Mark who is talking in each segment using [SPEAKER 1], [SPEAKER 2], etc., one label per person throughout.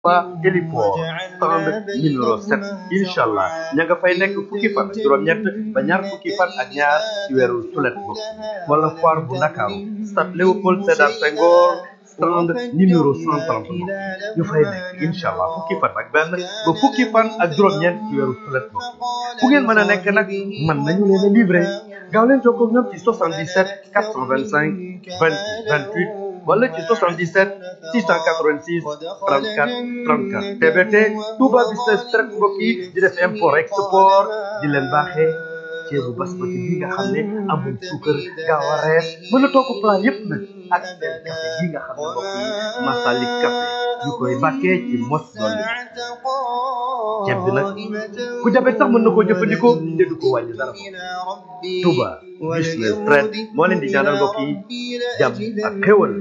[SPEAKER 1] Héliport stand numéro 7 incha allah ña nga fay nekk fukki fan ak juróom-ñett ba ñaar fukki fan ak ñaar ci weeru sulet bokk wala foire bu Ndakaaru stade Léopold Sédar Senghor stand numéro 139 ñu fay nekk incha allah fukki fan ak benn ba fukki fan ak juróom-ñeent ci weeru sulet bokk fu ngeen mën a nekk nag mën nañu leen a livrer gaaw leen jokkoo ak ñoom ci 77 425 28 28 wala ci 77 686 34 34 TBT Touba Business Trade mbokk yi di def import export di leen baaxee ceebu basmati bi nga xam ne amul suukar gaaw a rees mën a togg plat yëpp nag ak seen café bi nga xam ne mbokk yi Masalik café ñu koy bàkkee ci mos dolli ceeb bi nag ku jabet sax mën na koo jëfandikoo te du ko wàññi dara Touba Business Trade moo leen di ñaanal mbokk yi jàmm ak xéwal.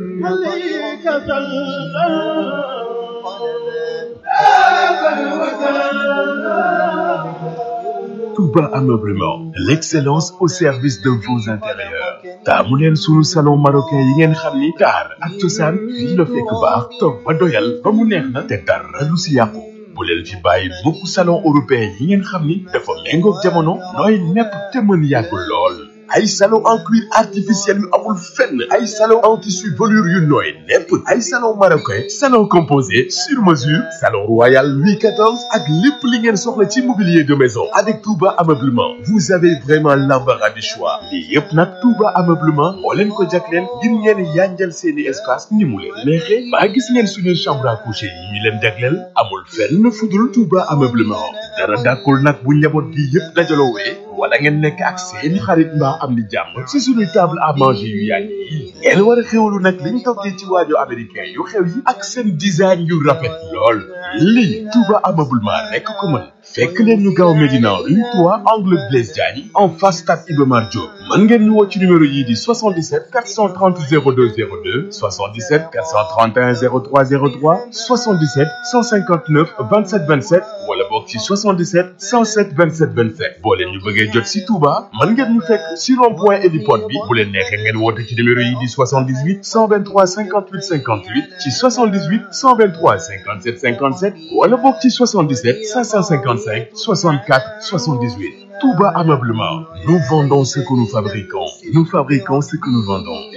[SPEAKER 2] Touba Ameublement, l'excellence au service de vos intérieurs. taamu leen sunu salon marocain yi ngeen xam ni taar ak cosaan fii la fekk baax toog ba doyal ba mu neex na te dara du si yàqu. bu leen fi bàyyi mukk salon européen yi ngeen xam ni dafa méngoog jamono nooy nepp te mën yàgg lool. ay salon en cuir artificiel yu amul fenn ay salon en tissu velours yu nooy nepp ay salon marocain salon composé sur mesure salon royal Louis XIV ak lépp li ngeen soxla ci mobilier de maison avec Touba Ameublement vous avez vraiment l'embarras du choix lii yëpp nag Touba Ameublement moo leen ko jagleel ngir ngeen yanjal seeni espace ni mu leen neexee ba gis ngeen suñuy chambre à coucher yi ñu leen jagleel amul fenn fudul Touba Ameublement dara dàkkul nag bu njaboot gi yëpp dajaloowee wala ngeen nekk ak seeni xarit mbaa am ni jàmm ci suñuy table à manger yu yàgg yi ngeen war a xewlu nag liñ toggee ci waajo américain yu xew yi ak seen design yu rafet lool lii Touba Ameublement rekk ko mën fekk leen ñu gaaw Médina rue 3 angle Blaise Diagne en face stade Iba Mar Diop mën ngeen ñu woo ci numéro yii di 77 430 02 02 77 431 03 03 77 159 27 27 wala boog ci 77 107 27 27 boo leen ñu bëggee jot si Touba mën ngeen ñu fekk si rond-point héliport bi bu leen neexee ngeen woote ci numéro yi di 78 123 58 58 ci 78 123 57 57 wala boog ci 77 555 64 78 Touba Ameublement nous vendons ce que nous fabriquons ce que nous vendons.